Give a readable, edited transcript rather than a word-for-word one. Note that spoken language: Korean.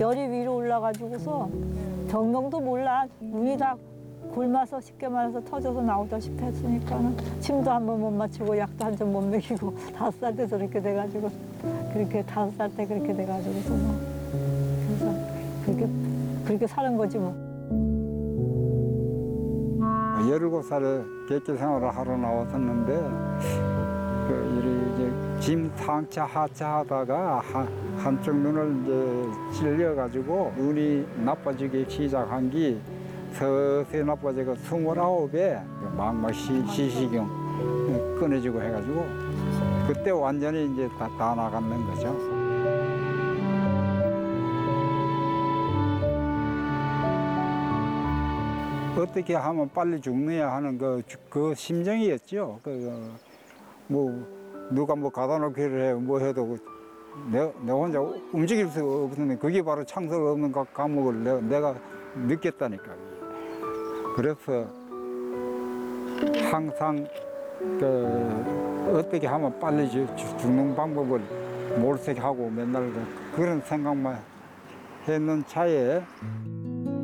열이 위로 올라가지고서 정령도 몰라. 눈이 다 굶어서 쉽게 말해서 터져서 나오다시피 했으니까는 침도 한 번 못 맞추고 약도 한 점 못 먹이고 5살 때 저렇게 돼가지고 그렇게 5살 때 그렇게 돼가지고서 뭐 그래서 그렇게 사는 거지 뭐. 17살에 객기 생활을 하러 나왔었는데 이제 짐 상차 하차 하다가 한쪽 눈을 이제 찔려가지고 눈이 나빠지기 시작한 게 서서히 나빠지고 29에 막 시시경 끊어지고 해가지고 그때 완전히 이제 다 나가는 거죠. 어떻게 하면 빨리 죽느냐 하는 그 심정이었죠. 뭐 누가 뭐 가다 놓기를 해 뭐 해도 내 혼자 움직일 수 없는데 그게 바로 창설 없는 감옥을 내가 느꼈다니까. 그래서 항상 어떻게 하면 빨리 죽는 방법을 몰색하고 맨날 그런 생각만 했는 차에